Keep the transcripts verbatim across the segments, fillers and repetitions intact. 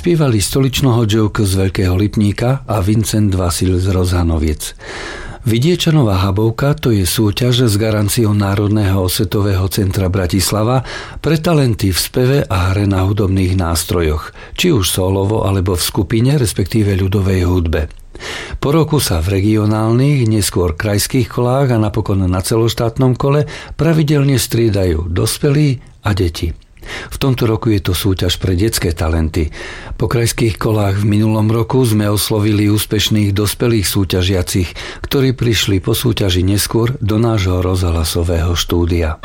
Spievali Stoličného Joke z Veľkého Lipníka a Vincent Vasil z Rozhanoviec. Vidiečanová habovka to je súťaž s garanciou Národného osvetového centra Bratislava pre talenty v speve a hre na hudobných nástrojoch, či už solovo alebo v skupine, respektíve ľudovej hudbe. Po roku sa v regionálnych, neskôr krajských kolách a napokon na celoštátnom kole pravidelne striedajú dospelí a deti. V tomto roku je to súťaž pre detské talenty. Po krajských kolách v minulom roku sme oslovili úspešných dospelých súťažiacich, ktorí prišli po súťaži neskôr do nášho rozhlasového štúdia.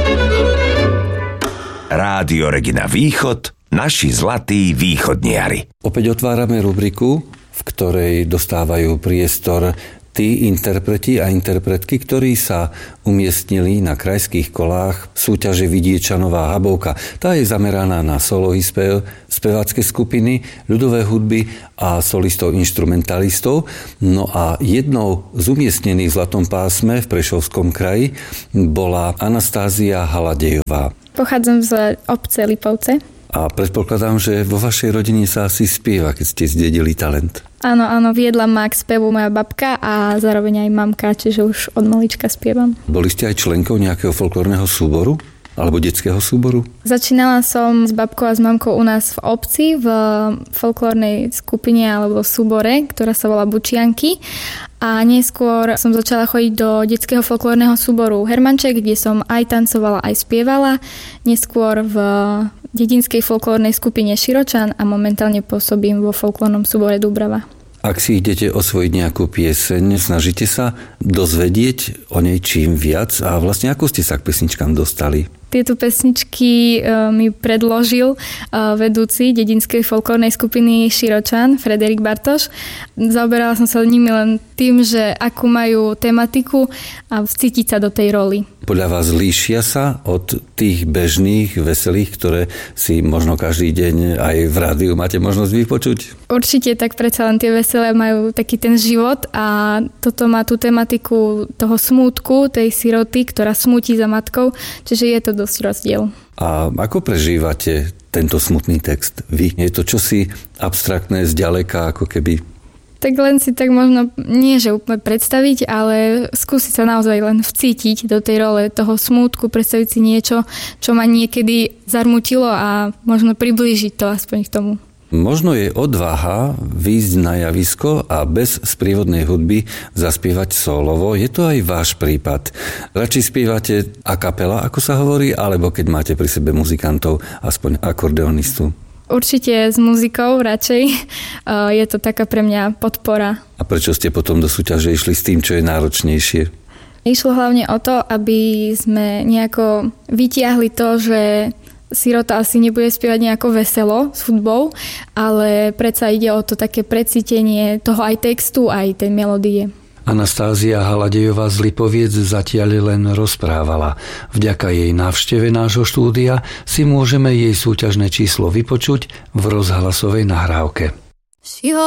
Rádio Regina Východ, naši zlatí východniari. Opäť otvárame rubriku, v ktorej dostávajú priestor tí interpreti a interpretky, ktorí sa umiestnili na krajských kolách súťaže Vidiečanová habovka. Tá je zameraná na solový spev, spevácké skupiny, ľudové hudby a solistov, inštrumentalistov. No a jednou z umiestnených v zlatom pásme v Prešovskom kraji bola Anastázia Haladejová. Pochádzam z obce Lipovce. A predpokladám, že vo vašej rodine sa asi spieva, keď ste zdedili talent. Áno, áno, viedla ma k spevu moja babka a zároveň aj mamka, čiže už od malička spievam. Boli ste aj členkou nejakého folklórneho súboru? Alebo detského súboru? Začínala som s babkou a s mamkou u nás v obci v folklórnej skupine alebo súbore, ktorá sa volá Bučianky. A neskôr som začala chodiť do detského folklórneho súboru Hermanček, kde som aj tancovala, aj spievala. Neskôr v dedinskej folklórnej skupine Širočan a momentálne pôsobím vo folklórnom súbore Dubrava. Ak si idete osvojiť nejakú pieseň, snažíte sa dozvedieť o nej čím viac a vlastne ako ste sa k pesničkám dostali? Tieto pesničky uh, mi predložil uh, vedúci dedinskej folklórnej skupiny Širočan, Frederik Bartoš. Zaoberala som sa nimi len tým, že akú majú tematiku a vcítiť sa do tej roli. Podľa vás líšia sa od tých bežných, veselých, ktoré si možno každý deň aj v rádiu máte možnosť vypočuť? Určite, tak predsa len tie veselé majú taký ten život a toto má tú tematiku toho smútku, tej siroty, ktorá smúti za matkou, čiže je to dosť rozdiel. A ako prežívate tento smutný text vy? Je to čosi abstraktné zďaleka, ako keby? Tak len si tak možno, nie že úplne predstaviť, ale skúsiť sa naozaj len vcítiť do tej role toho smútku, predstaviť si niečo, čo ma niekedy zarmutilo a možno priblížiť to aspoň k tomu. Možno je odvaha výjsť na javisko a bez sprievodnej hudby zaspievať solovo. Je to aj váš prípad. Radšej spievate a capella, ako sa hovorí, alebo keď máte pri sebe muzikantov, aspoň akordeonistu? Určite s muzikou radšej. Je to taká pre mňa podpora. A prečo ste potom do súťaže išli s tým, čo je náročnejšie? Išlo hlavne o to, aby sme nejako vytiahli to, že sirota asi nebude spievať nejako veselo s hudbou, ale predsa ide o to také precítenie toho aj textu, aj tej melódie. Anastázia Haladejová z Lipoviec zatiaľ len rozprávala. Vďaka jej návšteve nášho štúdia si môžeme jej súťažné číslo vypočuť v rozhlasovej nahrávke.